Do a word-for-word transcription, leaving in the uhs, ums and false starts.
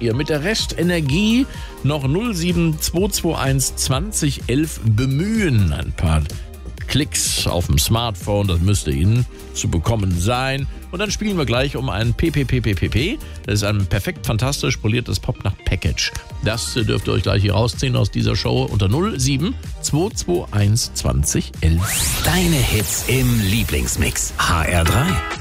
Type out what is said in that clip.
ihr mit der Restenergie noch null sieben zwei zwei eins zwanzig elf bemühen. Ein paar Klicks auf dem Smartphone, das müsste Ihnen zu bekommen sein. Und dann spielen wir gleich um ein P P P P P P. Das ist ein perfekt fantastisch poliertes Pop-Nacht-Package. Das dürft ihr euch gleich hier rausziehen aus dieser Show unter null sieben zwei zwei eins zwanzig elf. Deine Hits im Lieblingsmix. H R drei.